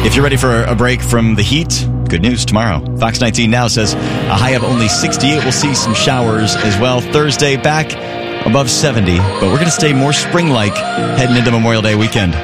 If you're ready for a break from the heat, good news tomorrow. Fox 19 Now says a high of only 68. We'll see some showers as well. Thursday back above 70, but we're going to stay more spring-like heading into Memorial Day weekend.